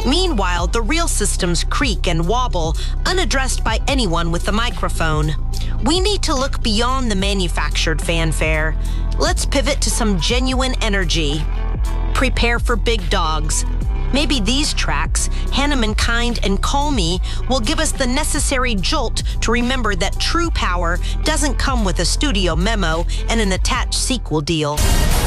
Meanwhile, the real systems creak and wobble, unaddressed by anyone with the microphone. We need to look beyond the manufactured fanfare. Let's pivot to some genuine energy. Prepare for big dogs. Maybe these tracks, Hannemankind and Call Me, will give us the necessary jolt to remember that true power doesn't come with a studio memo and an attached sequel deal.